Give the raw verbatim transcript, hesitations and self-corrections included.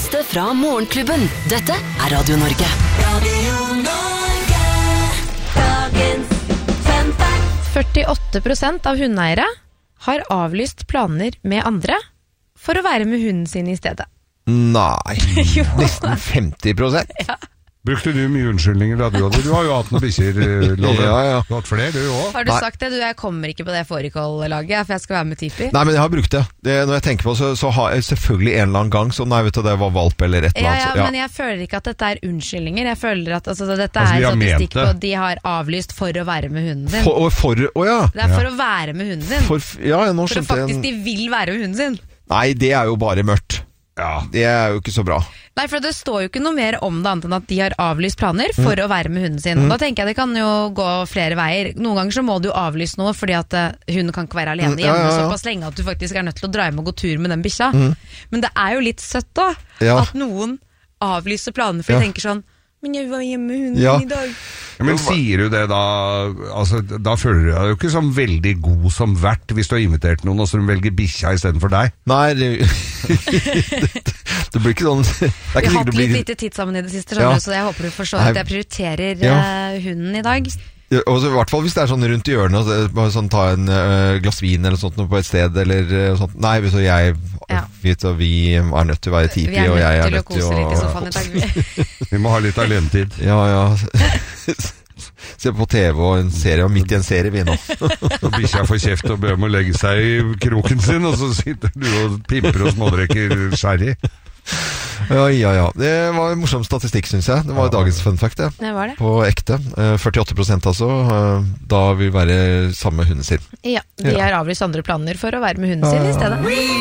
beste fra Morgenklubben. Dette er Radio Norge. Radio Norge. Dagens fun fact. førtiåtte prosent av hundeeiere har avlyst planer med andre for å være med hunden sin i stedet. Nei, nesten femti prosent. Ja. Brukte du mye unnskyldninger da du hadde? Du har jo hatt noen bikkjer, Loven. Ja, ja. Du har hatt flere, du også. Har du Nei. sagt det? Du, jeg kommer ikke på det fårikål-laget, for jeg skal være med Tipi. Nei, men jeg har brukt det. det når jeg tenker på så, så har jeg selvfølgelig en eller annen gang, så nei, vet du, det var valp eller et eller Ja, annet. ja, så- men jeg føler ikke at dette er unnskyldninger. Jeg føler at altså, dette Altså, de er har ment statistikk på det. at de har avlyst for å være med hunden sin. For, og for, å ja. Det er for å være med hunden sin. For, ja, nå For å skjønte faktisk jeg. de vil være med hunden sin. Nei, det er jo bare mørkt. Ja. Det er jo ikke så bra. Nei, for det står jo ikke noe mer om det annet enn at de har avlyst planer for å være med hunden sin. Og da tenker jeg det kan jo gå flere veier. Noen ganger så må du jo avlyse noe fordi at uh, hunden kan ikke være alene Mm, ja, hjemme ja, ja. såpass lenge at du faktisk er nødt til å dra hjem og gå tur med den bikkja. Men det er jo litt søtt da, Ja. at noen avlyser planer for Ja. de tenker sånn, men jeg var hjemme med hunden Ja. i dag. Ja, men sier du det da, altså, da føler du deg jo ikke som veldig god som vert hvis du har invitert noen og så de velger bikkja i stedet for deg. Nei, det, det, det blir ikke sånn det er Vi ikke har sikkert hatt det blir, litt lite tid sammen i det siste, skjønner Ja. du, så jeg håper du forstår Nei. at jeg prioriterer Ja. eh, hunden i dag. og så, i hvert fall hvis det er sånn rundt i hjørnet så, bare sånn, ta en uh, glass vin eller sånt noe på et sted eller uh, sånt. Nei, vet du, jeg Ja. vet du, vi er nødt til å være Vi Tipi er og jeg nødt er til å nødt til kose å litt i sofaen i dag. Vi må ha litt alenetid. ja, ja se på T V og en serie, og midt i en serie vi nå. Og bikkja får kjeft og ber om å legge seg i kroken sin, og så sitter du og pimper og smådrekker sherry. Ja, ja, ja. Det var en morsom statistikk, synes jeg. Det var Ja. dagens fun fact, det. Det var det. På ekte. Eh, førtiåtte prosent altså. eh, Da vil være sammen med hunden sin. Ja, de har avlyst andre planer for å være med hunden sin i stedet.